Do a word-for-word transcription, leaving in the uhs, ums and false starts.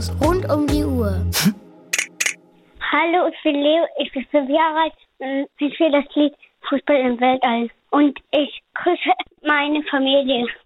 Infos rund um die Uhr. Hallo, ich bin Leo, ich bin fünf Jahre alt und ich spiele das Lied Fußball im Weltall. Und ich grüße meine Familie.